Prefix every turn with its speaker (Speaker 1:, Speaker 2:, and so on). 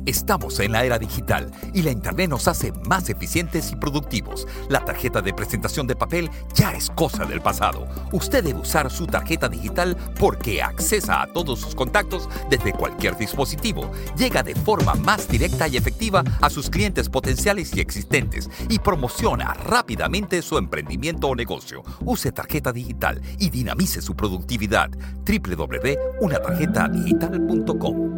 Speaker 1: Estamos en la era digital y la Internet nos hace más eficientes y productivos. La tarjeta de presentación de papel ya es cosa del pasado. Usted debe usar su tarjeta digital porque accesa a todos sus contactos desde cualquier dispositivo. Llega de forma más directa y efectiva a sus clientes potenciales y existentes y promociona rápidamente su emprendimiento o negocio. Use tarjeta digital y dinamice su productividad. www.unatarjetadigital.com